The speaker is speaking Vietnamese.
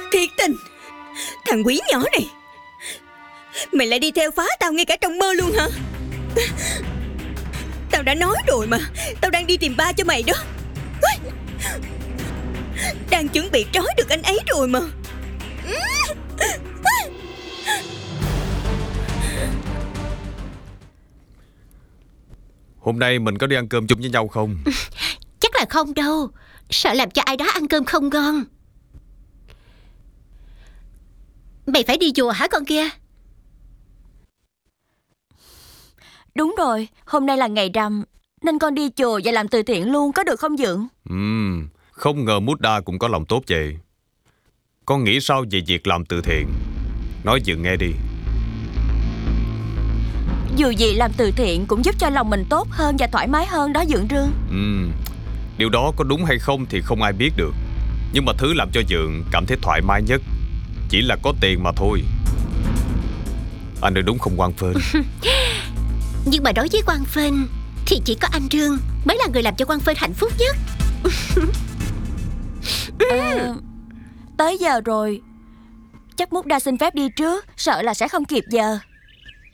Thiệt tình, thằng quỷ nhỏ này, mày lại đi theo phá tao ngay cả trong mơ luôn hả? Tao đã nói rồi mà, tao đang đi tìm ba cho mày đó. Đang chuẩn bị trói được anh ấy rồi mà. Hôm nay mình có đi ăn cơm chung với nhau không? Chắc là không đâu. Sợ làm cho ai đó ăn cơm không ngon. Mày phải đi chùa hả con kia? Đúng rồi, hôm nay là ngày rằm, nên con đi chùa và làm từ thiện luôn, có được không Dượng? Không ngờ Buddha cũng có lòng tốt vậy. Con nghĩ sao về việc làm từ thiện? Nói Dượng nghe đi. Dù gì làm từ thiện cũng giúp cho lòng mình tốt hơn và thoải mái hơn đó Dượng Rương. Điều đó có đúng hay không thì không ai biết được. Nhưng mà thứ làm cho Dượng cảm thấy thoải mái nhất chỉ là có tiền mà thôi. Anh nói đúng không Quang Phên? Nhưng mà đối với Quang Phên thì chỉ có anh Rương mới là người làm cho Quang Phên hạnh phúc nhất. Tới giờ rồi, chắc Mút Đa xin phép đi trước, sợ là sẽ không kịp giờ.